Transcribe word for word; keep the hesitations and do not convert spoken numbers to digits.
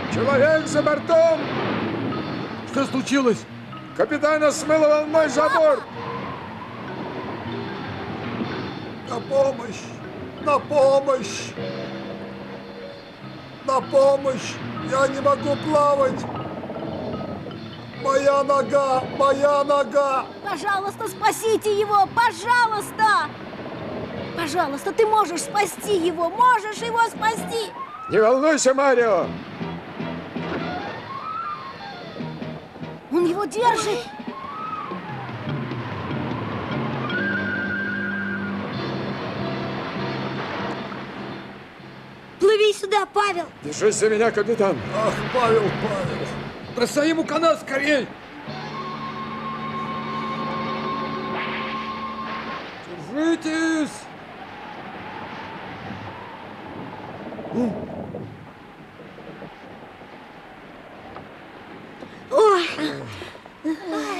Человек за бортом! Что случилось? Капитана смыло волной за борт! На помощь! На помощь! На помощь! Я не могу плавать! Моя нога! Моя нога! Пожалуйста, спасите его! Пожалуйста! Пожалуйста, ты можешь спасти его! Можешь его спасти! Не волнуйся, Марио! Он его держит! Плыви сюда, Павел! Держись за меня, капитан! Ах, Павел, Павел! Бросай ему канат скорей! Держитесь!